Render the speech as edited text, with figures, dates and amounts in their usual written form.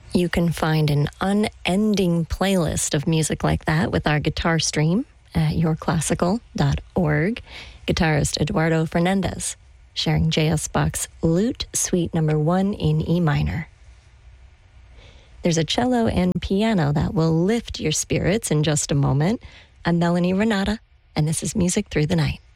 You can find an unending playlist of music like that with our guitar stream at yourclassical.org. Guitarist Eduardo Fernandez sharing J.S. Bach's Lute Suite No. 1 in E minor. There's a cello and piano that will lift your spirits in just a moment. I'm Melanie Renata, and this is Music Through the Night.